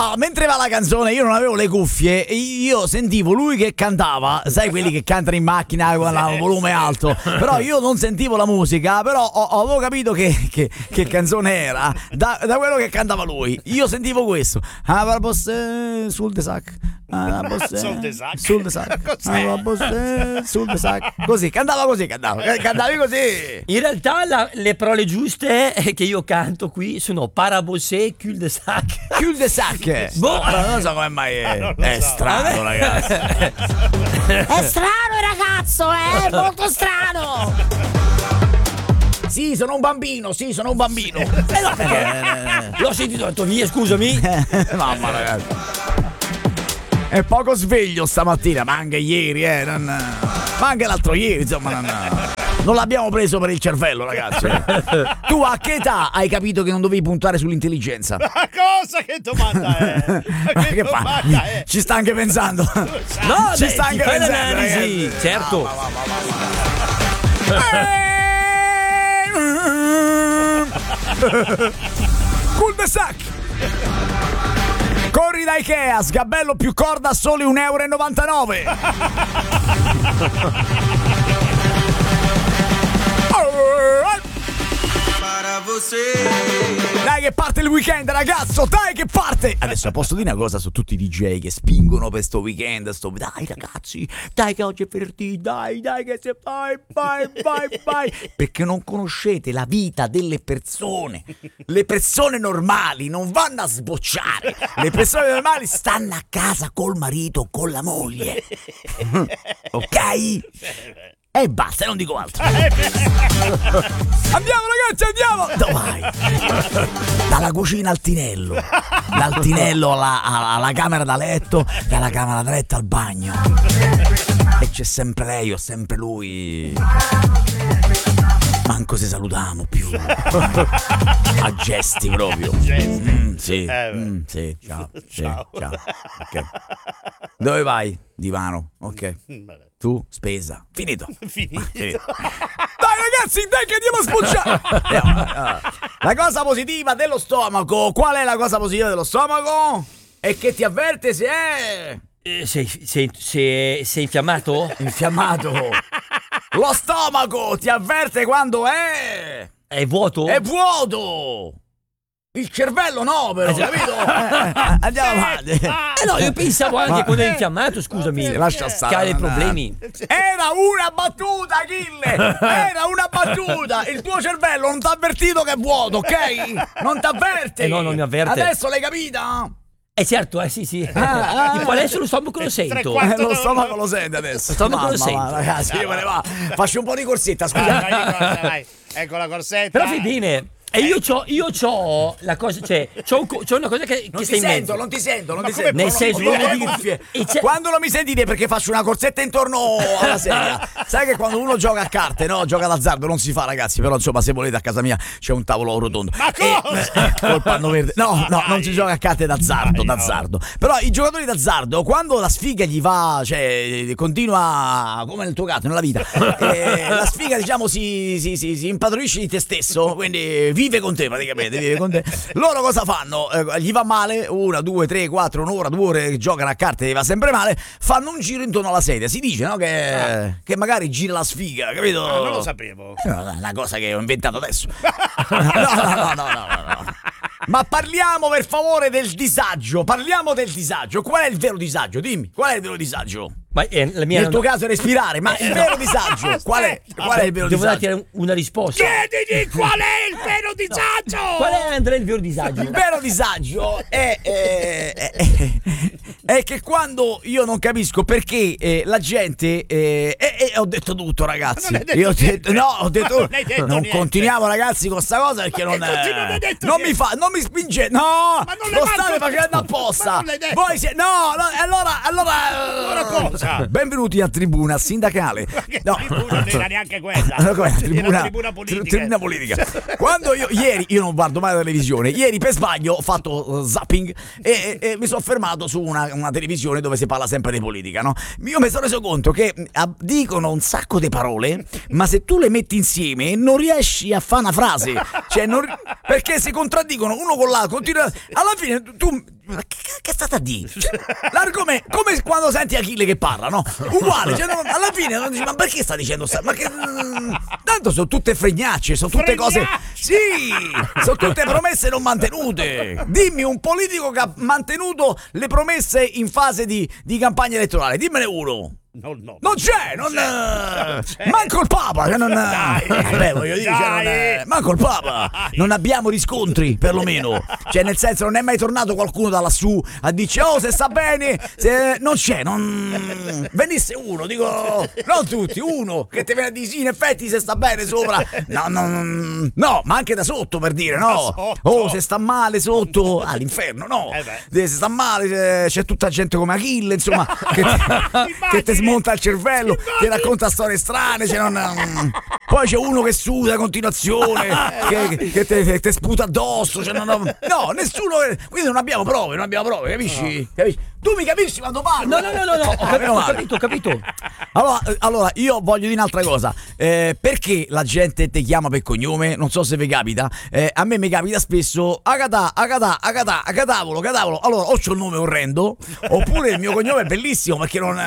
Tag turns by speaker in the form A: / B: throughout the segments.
A: mentre va la canzone, io non avevo le cuffie, io sentivo lui che cantava, sai quelli che cantano in macchina con il volume alto, però io non sentivo la musica, però avevo capito che canzone era da quello che cantava lui. Io sentivo questo. Sul de sac. Sul de sac. Così, cantavi così.
B: In realtà le parole giuste che io canto qui sono parabossé, cul de sac.
A: Cul de sac.
B: Boh,
A: non so come mai è strano, ragazzi.
C: È strano il ragazzo, è molto strano.
A: Sì, sono un bambino.
B: No, perché l'ho sentito, ho detto via, scusami.
A: Mamma, ragazzi. È poco sveglio stamattina, ma anche ieri, ma anche l'altro ieri, insomma, non l'abbiamo preso per il cervello, ragazzi. Tu a che età hai capito che non dovevi puntare sull'intelligenza?
D: Ma cosa? Che domanda è? Che domanda è?
A: Ci sta anche pensando.
B: No,
A: ci sta anche pensando,
B: l'analisi,
A: ragazzi.
B: certo.
A: Cul de sac. Corri da Ikea, sgabello più corda a soli €1,99. Dai che parte il weekend, ragazzo, dai che parte. Adesso posso dire una cosa su tutti i DJ che spingono per sto weekend, dai ragazzi, dai che oggi è venerdì, dai che se vai, perché non conoscete la vita delle persone. Le persone normali non vanno a sbocciare, le persone normali stanno a casa col marito o con la moglie. Ok? E basta, non dico altro. Andiamo ragazzi, andiamo. Dove vai? Dalla cucina al tinello, dal tinello alla camera da letto, dalla camera da letto al bagno. E c'è sempre lei o sempre lui. Manco se salutiamo più. A gesti proprio. Sì. Ciao. Okay. Dove vai? Divano. Ok. Tu? Spesa. Finito. Dai ragazzi, dai che andiamo a sbucciare. La cosa positiva dello stomaco. Qual è la cosa positiva dello stomaco? È che ti avverte se è...
B: Sei infiammato?
A: Infiammato. Lo stomaco ti avverte quando è...
B: È vuoto?
A: È vuoto. Il cervello no, però, capito? Andiamo avanti.
B: No, io pensavo anche quando è infiammato, scusami.
A: Lascia stare.
B: Che ha dei problemi.
A: Era una battuta, Achille. Era una battuta. Il tuo cervello non ti ha avvertito che è vuoto, ok? Non ti avverte.
B: No, non mi avverte.
A: Adesso l'hai capita?
B: Certo, sì. Tipo adesso lo stomaco lo sento.
A: Lo stomaco lo sente adesso.
B: Lo stomaco lo sento.
A: Ragazzi, io me ne va. Faccio un po' di corsetta, scusa.
D: Vai. Ecco la corsetta.
B: Però fai bene. E io c'ho la cosa, cioè, c'ho una cosa che sta in mezzo.
A: Non ti sento.
B: Nel senso,
A: quando non mi sentite perché faccio una corsetta intorno alla sedia. Sai che quando uno gioca a carte, no? Gioca d'azzardo, non si fa, ragazzi. Però insomma, se volete a casa mia c'è un tavolo rotondo.
D: Ma cosa?
A: Col panno verde. No, non si gioca a carte d'azzardo. Però i giocatori d'azzardo, quando la sfiga gli va, cioè, continua come nel tuo gatto, nella vita. La sfiga, diciamo, si impadronisce di te stesso, quindi vive con te praticamente, Loro cosa fanno? Gli va male, 1, 2, 3, 4, un'ora, 2 ore che giocano a carte, gli va sempre male, fanno un giro intorno alla sedia, si dice, no? Che magari gira la sfiga, capito?
D: Non lo sapevo.
A: È una cosa che ho inventato adesso. No. Ma parliamo per favore del disagio. Qual è il vero disagio? Dimmi, qual è il vero disagio?
B: Ma
A: nel tuo caso è respirare, ma il vero disagio qual è? Qual è il vero disagio?
B: Devo darti una risposta.
D: Chiediti qual è il vero disagio.
B: Qual è, Andrea, il vero disagio?
A: Il vero disagio è che quando io non capisco perché la gente ho detto tutto, ragazzi. Io ho detto non continuiamo, ragazzi, con sta cosa perché non mi spinge. No, lo state facendo apposta. Voi siete allora cosa? Benvenuti a Tribuna Sindacale.
D: No, non era neanche quella.
A: Tribuna politica. Quando ieri non guardo mai la televisione. Ieri per sbaglio ho fatto zapping e mi sono fermato su una televisione dove si parla sempre di politica, no? Io mi sono reso conto che dicono un sacco di parole, ma se tu le metti insieme non riesci a fare una frase, cioè perché si contraddicono uno con l'altro. Alla fine tu ma che state a dire? L'argomento, come quando senti Achille che parla, no? Uguale, cioè, alla fine non dici, ma perché sta dicendo ma che tanto sono tutte fregnacce, sono tutte cose. Sì, sono tutte promesse non mantenute. Dimmi un politico che ha mantenuto le promesse in fase di campagna elettorale, dimmene uno. Non c'è, manco il Papa, cioè beh, voglio dire, cioè, manco il Papa, non abbiamo riscontri, perlomeno, cioè nel senso non è mai tornato qualcuno da lassù a dirci se sta bene, non c'è, venisse uno, dico, non tutti, uno che ti viene a dire sì, in effetti se sta bene sopra, no, ma anche da sotto, per dire, no, se sta male sotto, all'inferno, no, se sta male c'è tutta gente come Achille, insomma, che ti smonta il cervello, ti racconta storie strane, poi c'è uno che suda a continuazione, che te sputa addosso, no, nessuno, quindi non abbiamo prove, capisci? Tu mi capisci quando parlo?
B: No, ho capito.
A: Allora, io voglio dire un'altra cosa. Perché la gente ti chiama per cognome? Non so se vi capita. A me mi capita spesso Agatà, Agatavolo. Allora, o c'ho il nome orrendo, oppure il mio cognome è bellissimo perché non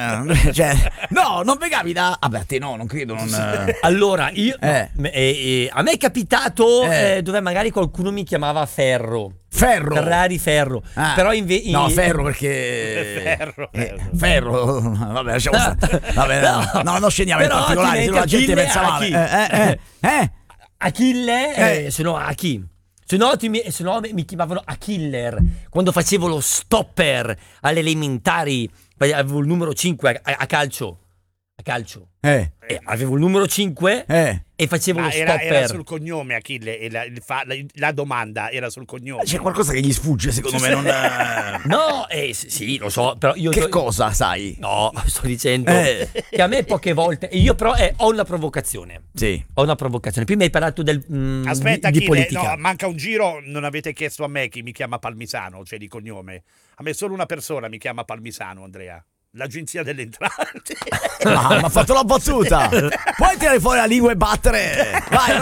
A: vi capita? Vabbè, a te no, non credo.
B: Allora, io a me è capitato dove magari qualcuno mi chiamava Ferro. Ferrari Ferro. Però
A: no, Ferro perché Ferro. Vabbè, lasciamo stare. Vabbè, no, non scendiamo in particolare, se no la gente pensa male.
B: Achille, se no Achi. Se no mi chiamavano Achiller quando facevo lo stopper alle elementari, avevo il numero 5 a calcio. Avevo il numero 5 e facevo lo stopper.
D: Era sul cognome Achille e la domanda era sul cognome.
A: C'è qualcosa che gli sfugge, secondo me.
B: No, sì, lo so, però io
A: che cosa sai?
B: No, sto dicendo che a me poche volte io però ho una provocazione.
A: Sì.
B: Ho una provocazione. Prima hai parlato
D: aspetta,
B: di
D: Achille,
B: politica.
D: No, manca un giro, non avete chiesto a me chi mi chiama Palmisano, cioè di cognome. A me solo una persona mi chiama Palmisano, Andrea. L'agenzia delle entrate.
A: Ma ha fatto la battuta. Puoi tirare fuori la lingua e battere. Vai.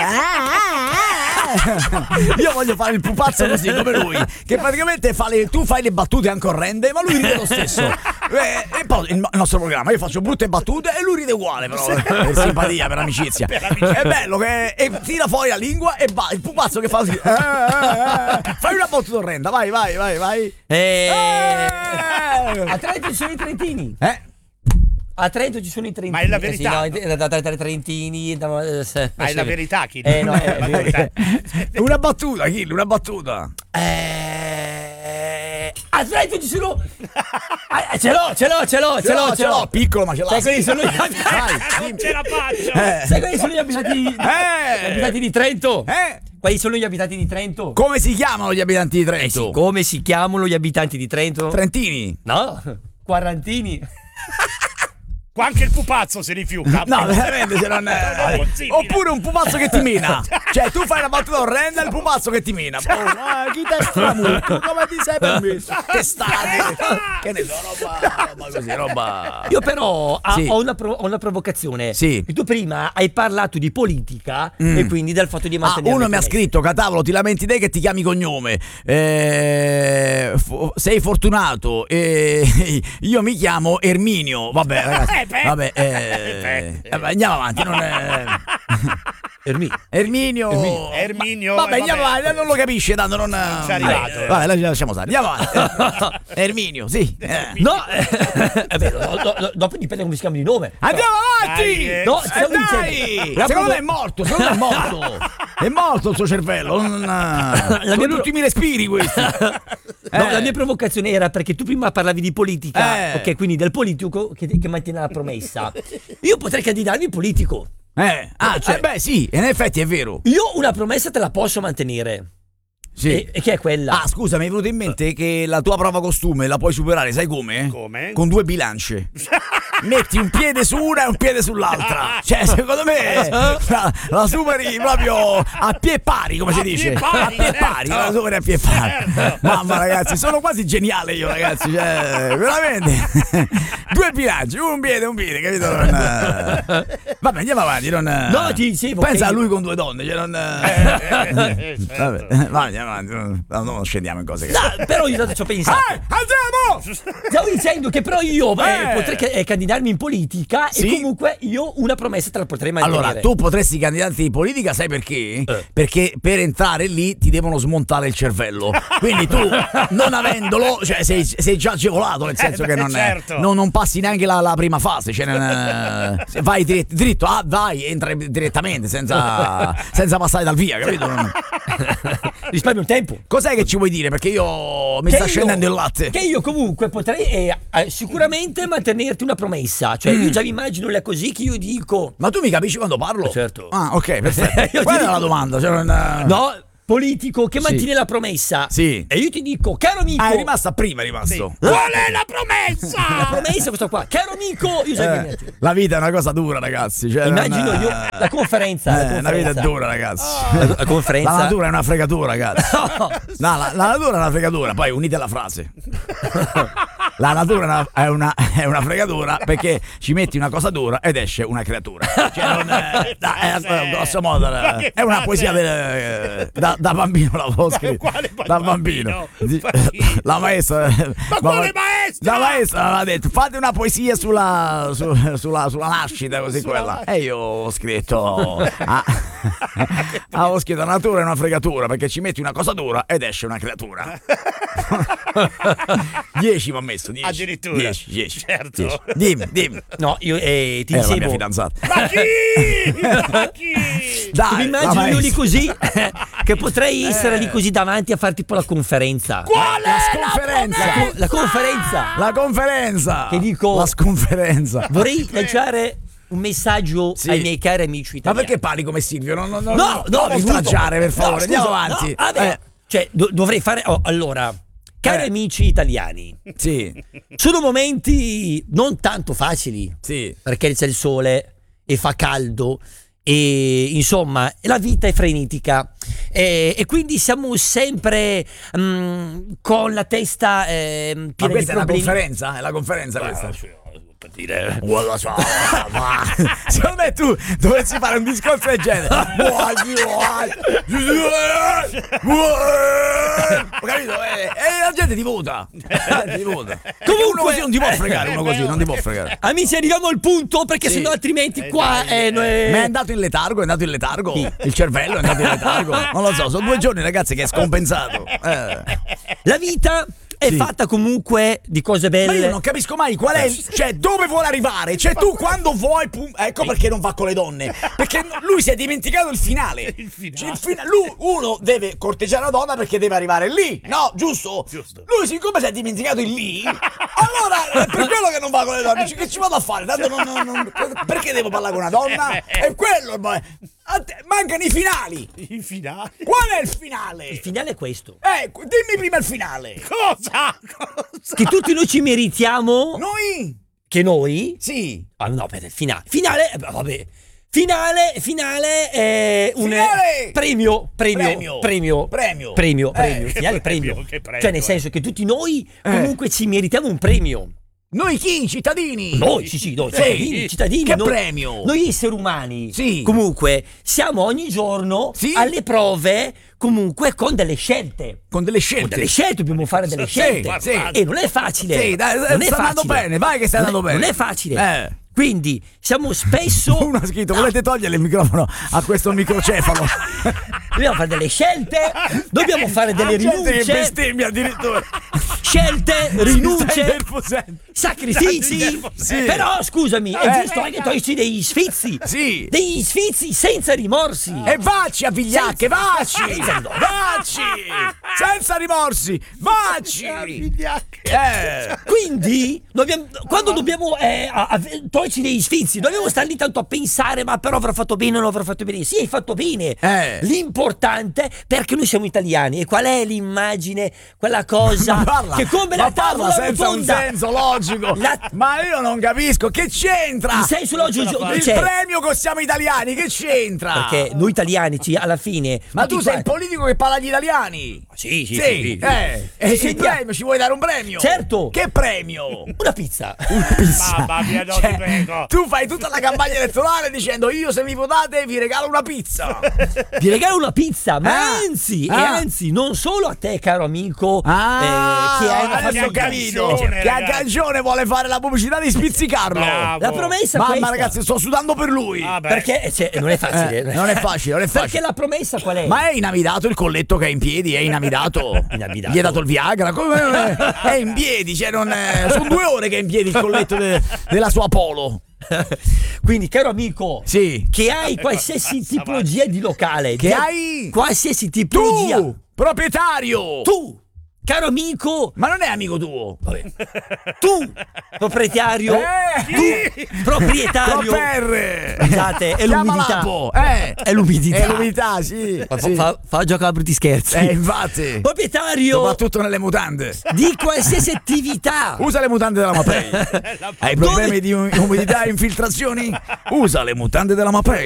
A: Io voglio fare il pupazzo così come lui, che praticamente tu fai le battute anche orrende, ma lui ride lo stesso. E poi il nostro programma, io faccio brutte battute e lui ride uguale, però per simpatia, per amicizia. È bello che tira fuori la lingua e il pupazzo che fa così. Fai una battuta orrenda, vai.
B: A Trento ci sono i trentini. A Trento ci sono i trentini.
D: Ma è la verità.
B: Da trentini.
D: Ma è la verità, Achille.
B: No, è la verità.
A: Una battuta, Achille, una battuta.
B: A Trento ci sono. Ce l'ho.
A: Piccolo, ma ce l'ho.
B: Sai quelli sono gli
D: Non ce la faccio.
B: Sai quelli sono gli abitanti di Trento? Quali sono gli abitanti di Trento?
A: Come si chiamano gli abitanti di Trento?
B: Sì, come si chiamano gli abitanti di Trento?
A: Trentini.
B: No, quarantini.
D: Qua anche il pupazzo si rifiuta.
A: No, veramente se non è. Oppure un pupazzo che ti mina. Cioè, tu fai una battuta orrenda e il pupazzo che ti mina. Chi te stramulto? Come ti sei permesso? Testate. Che ne so, roba così, roba.
B: Io però ho una provocazione.
A: Sì.
B: Tu prima hai parlato di politica e quindi del fatto di mantenere.
A: Uno mi ha scritto, Catavolo, ti lamenti te che ti chiami cognome. Sei fortunato. Io mi chiamo Erminio. Vabbè, ragazzi. Andiamo avanti. Erminio. Vabbè, andiamo avanti. Non lo capisce, tanto non
D: ci è arrivato.
A: Vabbè, lasciamo stare. Andiamo avanti. Erminio, sì.
B: No, dopo dipende come si chiama di nome.
A: Andiamo avanti.
B: No,
A: dai. Secondo me è morto. È morto il suo cervello. Sono gli ultimi respiri questi.
B: No, la mia provocazione era perché tu prima parlavi di politica, ok, quindi del politico che mantiene la promessa. Io potrei candidarmi politico.
A: Beh, sì, in effetti è vero.
B: Io una promessa te la posso mantenere.
A: Sì.
B: E che è quella?
A: Scusa, mi è venuto in mente che la tua prova costume la puoi superare, sai come?
D: Come?
A: Con 2 bilance. metti un piede su una e un piede sull'altra. Cioè, secondo me la superi proprio a pie pari, come si dice. A pie pari, la superi a pie pari. Mamma, ragazzi, sono quasi geniale io, ragazzi. Cioè, veramente. Due bilanci, un piede, capito? Vabbè, andiamo avanti.
B: No, ti dicevo.
A: Pensa
B: che
A: a lui con due donne. Cioè Vabbè, andiamo avanti. Non scendiamo in cose che.
B: Però io tanto ci ho pensato.
A: Andiamo!
B: Stavo dicendo che però io potrei candidarmi in politica
A: Sì.
B: e comunque io una promessa te la potrei mantenere.
A: Allora, tu potresti candidarti in politica, sai perché? Perché per entrare lì ti devono smontare il cervello. Quindi tu, non avendolo, cioè sei già agevolato, nel senso che
D: certo.
A: non passi neanche la prima fase. Cioè, vai dritto, vai, entra direttamente senza passare dal via, capito?
B: Risparmio il tempo.
A: Cos'è che ci vuoi dire? Perché io mi sta scendendo il latte.
B: Che io comunque potrei sicuramente mantenerti una promessa. Cioè io già mi immagino là così che io dico.
A: Ma tu mi capisci quando parlo?
B: Certo.
A: Ah, ok, perfetto.
B: Io ti
A: Qual è
B: dico-
A: la domanda? Cioè,
B: No, politico che
A: Sì.
B: mantiene la promessa.
A: Sì.
B: E io ti dico, caro amico.
A: Ah, è rimasta prima, è rimasto.
D: Qual è la promessa?
B: La promessa è questa qua. Caro amico, io sai che
A: La vita è una cosa dura, ragazzi. Cioè,
B: immagino
A: non-
B: io la conferenza.
A: la vita è dura, ragazzi.
B: La conferenza.
A: La natura è una fregatura, ragazzi.
B: No.
A: No, la natura è una fregatura. Poi unite la frase. La natura è una fregatura perché ci metti una cosa dura ed esce una creatura. Cioè, grosso modo, è una poesia da bambino l'avevo scritta.
D: Quale
A: Da bambino. La maestra.
D: Ma quale maestra?
A: La maestra aveva detto: fate una poesia sulla nascita, così quella. E io ho scritto. Avevo scritto: la natura è una fregatura perché ci metti una cosa dura ed esce una creatura. 10 mi ha messo, 10.
D: Addirittura.
A: 10.
D: Certo.
A: Dimmi.
B: No, io ti
A: Era la mia
B: dicevo.
A: fidanzata.
D: Ma chi? Ma chi?
A: Dai,
B: Mi immagino io lì così che potrei essere lì così davanti a fare tipo la conferenza.
D: Qual
A: La
D: è
A: sconferenza.
B: La conferenza.
A: La conferenza.
B: Che dico-
A: La sconferenza.
B: Vorrei lanciare un messaggio
A: Sì.
B: ai miei cari amici
A: Ma
B: italiani.
A: perché parli come Silvio? No,
B: No,
A: non oltraggiare, per favore.
B: No,
A: Andiamo
B: scusa,
A: avanti.
B: no, vabbè. Cioè, dovrei fare. Allora, cari amici italiani,
A: Sì,
B: sono momenti non tanto facili.
A: sì.
B: Perché c'è il sole e fa caldo. E insomma, la vita è frenetica. E quindi siamo sempre con la testa piena
A: Ma
B: di
A: questa è la
B: problemi.
A: conferenza? È la conferenza questa?
B: Per dire.
A: Secondo me tu dovresti fare un discorso del genere. Ho capito? E la gente ti vota. Comunque uno così non ti può fregare, uno così non ti può fregare.
B: Amici, arriviamo al punto perché
A: Sì.
B: sennò altrimenti qua
A: Ma è andato in letargo, Il cervello è andato in letargo. Non lo so, sono 2 giorni, ragazzi, che è scompensato.
B: la vita è
A: Sì.
B: fatta comunque di cose
A: Ma io
B: belle.
A: non capisco mai qual è, cioè dove vuole arrivare. Cioè tu quando vuoi, ecco perché non va con le donne. Perché lui si è dimenticato il finale. Cioè, lui, uno deve corteggiare la donna perché deve arrivare lì. No, giusto?
D: Giusto.
A: Lui siccome si è dimenticato il lì, allora è per quello che non va con le donne. Cioè, che ci vado a fare? Tanto perché devo parlare con una donna? È quello. Mancano i finali.
D: I finali?
A: Qual è il finale?
B: Il finale è questo.
A: Dimmi prima il finale.
D: Cosa?
B: Che tutti noi ci meritiamo.
A: Noi?
B: Che noi.
A: Sì.
B: Ah, no, per il finale. Finale, vabbè. Finale è un
A: Finale!
B: premio.
A: Premio.
B: Finale premio.
D: che premio,
B: Cioè, nel senso che tutti noi comunque ci meritiamo un premio.
A: Noi chi? Cittadini?
B: Noi, noi, cittadini.
A: Che
B: noi,
A: premio?
B: Noi esseri umani.
A: Sì.
B: Comunque, siamo ogni giorno
A: Sì.
B: alle prove, comunque con delle scelte.
A: Con delle scelte.
B: Con delle scelte, dobbiamo fare delle
A: Sì,
B: scelte.
A: sì.
B: E non è facile.
A: Sì, dai,
B: non è
A: sta andando
B: facile.
A: bene, vai che sta andando bene.
B: Non è facile.
A: Eh.
B: Quindi, siamo spesso.
A: Uno ha scritto: volete togliere il microfono a questo microcefalo?
B: Dobbiamo fare delle scelte, dobbiamo fare delle
A: Gente che
B: rinunce,
A: bestemmia addirittura.
B: scelte,
A: Stai
B: rinunce,
A: nervosendo.
B: sacrifici.
A: Sì.
B: Però scusami, è giusto anche toglierci degli sfizi.
A: Sì.
B: Degli sfizi senza rimorsi.
A: E vacci a Vigliacche, vacci!
B: Senza-
A: Vacci! Senza rimorsi, vacci!
B: Quindi, quando dobbiamo toglierci degli sfizi, dobbiamo stare lì tanto a pensare, ma però avrò fatto bene o non avrò fatto bene. Sì, hai fatto bene. L'importante, perché noi siamo italiani, e qual è l'immagine, quella cosa
A: Ma parla.
B: che come la
A: parla
B: tavola
A: senza
B: rotonda.
A: un senso logico. Ma io non capisco che c'entra.
B: Il senso logico
A: Il
B: c'è.
A: premio che siamo italiani, che c'entra?
B: Perché noi italiani alla fine.
A: Ma tu
B: tutti
A: sei il
B: quanti-
A: politico che parla agli italiani.
B: Sì.
A: E
B: Sì,
A: il premio, ci vuoi dare un premio?
B: Certo.
A: Che premio?
B: Una pizza.
D: Mamma mia, no, ti prego.
A: Tu fai tutta la campagna elettorale dicendo io se mi votate vi regalo una pizza.
B: Ti regalo una pizza, ma
A: Ah.
B: anzi,
A: Ah.
B: e anzi, non solo a te, caro amico, che hai una
A: adesso ho
B: famiglia.
A: capito
D: Gancione,
A: che a
D: ragazzi.
A: Gancione vuole fare la pubblicità di Spizzicarlo.
D: Bravo.
B: La promessa
A: Mamma
B: questa.
A: ragazzi, sto sudando per lui.
D: Vabbè.
B: Perché non è facile.
A: Non è facile, non è facile.
B: Perché la promessa qual è?
A: Ma è inamidato il colletto che è in piedi? È inamidato?
B: Inamidato.
A: Gli hai dato il Viagra? Come è in piedi? Cioè sono 2 ore che è in piedi il colletto della sua Polo.
B: Quindi, caro amico,
A: Sì.
B: che hai qualsiasi tipologia di locale,
A: Che hai?
B: qualsiasi tipologia,
A: Tu, proprietario.
B: tu, caro amico,
A: Ma non è amico tuo.
B: tu, proprietario,
A: Chi?
B: tu, proprietario.
A: Proper.
B: Scusate, è
A: Chiama
B: l'umidità.
A: Lapo.
B: È l'umidità.
A: È l'umidità, sì. Sì.
B: Fa giocare a brutti scherzi.
A: Infatti.
B: Proprietario
A: Soprattutto nelle mutande.
B: di qualsiasi attività.
A: Usa le mutande della Mapei. Hai problemi di umidità e infiltrazioni? Usa le mutande della Mapei.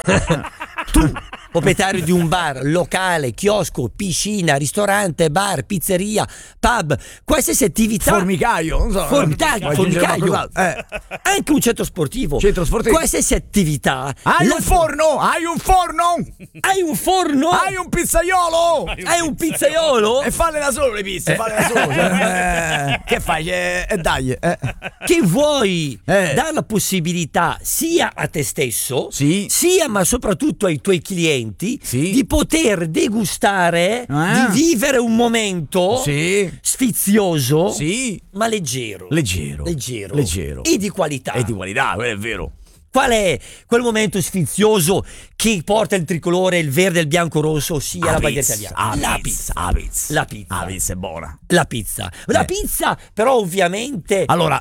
B: Tu, proprietario di un bar, locale, chiosco, piscina, ristorante, bar, pizzeria, pub, qualsiasi attività.
A: Formicaio, non so.
B: Formicaio,
A: Vuoi aggiungere
B: formicaio.
A: qualcos'altro?
B: Anche un centro sportivo.
A: Centro sportivo.
B: Qualsiasi attività.
A: Hai
B: La-
A: un forno? Hai un forno?
B: Hai un forno?
A: Hai un pizzaiolo?
B: Hai un pizzaiolo?
A: E falle da solo le pizze, falle da solo. Cioè, che fai? Dai.
B: Che vuoi
A: Eh.
B: dare la possibilità sia a te stesso,
A: Sì.
B: sia ma soprattutto ai tuoi clienti,
A: Sì.
B: di poter degustare, di vivere un momento
A: Sì.
B: sfizioso,
A: Sì.
B: ma leggero.
A: Leggero.
B: E di qualità.
A: E di qualità, quello è vero.
B: Qual è quel momento sfizioso che porta il tricolore, il verde, il bianco, rosso, ossia la bandiera italiana? La pizza.
A: La pizza.
B: La pizza.
A: La pizza è buona.
B: La pizza. La pizza, però, ovviamente.
A: Allora,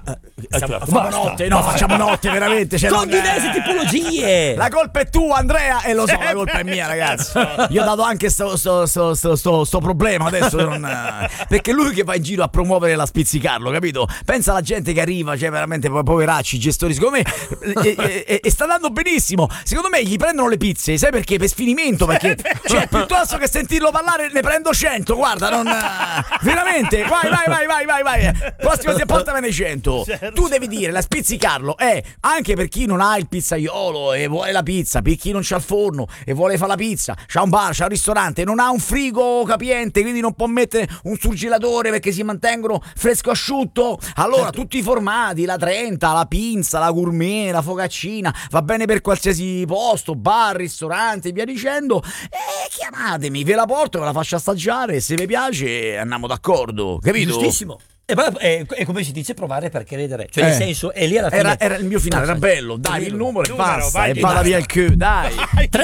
A: facciamo notte veramente. Cioè,
B: con
A: non-
B: diverse tipologie.
A: La colpa è tua, Andrea, e lo so, la colpa è mia, ragazzi. Io ho dato anche sto problema adesso. Perché lui che va in giro a promuovere la Spizzicarlo, capito? Pensa alla gente che arriva, cioè veramente poveracci, gestori, secondo me. E sta andando benissimo. Secondo me gli prendono le pizze, sai perché? Per sfinimento, perché cioè piuttosto che sentirlo parlare ne prendo 100, guarda, non veramente. Vai. Prossima portamene 100. Tu devi dire la Spizzicarlo è anche per chi non ha il pizzaiolo e vuole la pizza, per chi non c'ha il forno e vuole fare la pizza, c'ha un bar, c'ha un ristorante, non ha un frigo capiente, quindi non può mettere un surgelatore perché si mantengono fresco asciutto. Allora tutti i formati, la 30, la pinza, la gourmet, la focaccina, va bene per qualsiasi posto, bar, ristorante, via dicendo. E chiamatemi, ve la porto, ve la faccio assaggiare, se vi piace andiamo d'accordo, capito?
B: Giustissimo. E poi è come si dice provare per credere. Cioè, nel senso, è lì alla fine.
A: Era il mio finale, era bello. Dai, il numero e basta.
D: vai,
A: E vada via il Q, dai.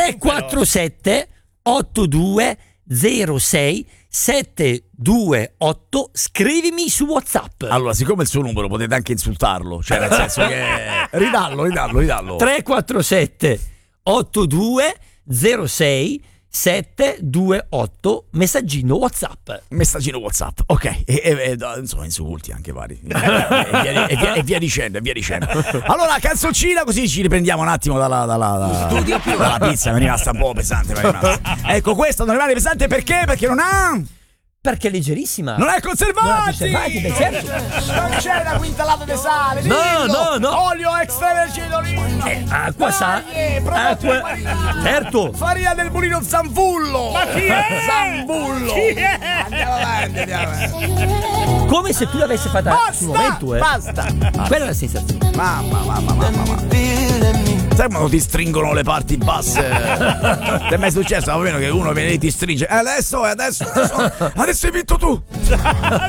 B: 347 82 06 728. Scrivimi su WhatsApp.
A: Allora, siccome il suo numero potete anche insultarlo, cioè nel senso che ridallo.
B: 347 82 06 728. Messaggino WhatsApp.
A: Messaggino WhatsApp, ok, insomma insulti anche vari e via dicendo. Allora canzoncina così ci riprendiamo un attimo dalla pizza, mi è rimasta un po' pesante, ecco, questa non rimane pesante perché non ha
B: Perché è leggerissima.
A: non è conservati,
B: beh, certo.
A: non c'è la quintallata di sale,
B: No,
A: dillo.
B: no.
A: Olio extravergine d'oliva,
B: Acqua sa.
A: prodotti
B: Acqua.
A: marini.
B: Certo.
A: Farina del mulino Zanvullo.
D: Ma chi è?
A: Zanvullo.
D: Chi è?
A: Andiamo avanti.
B: Come se tu l'avessi fatta sul momento,
A: Basta.
B: Quella è la sensazione.
A: Mamma. Sai quando ti stringono le parti basse? Ti è mai successo? Va bene che uno viene e ti stringe. Adesso hai vinto tu.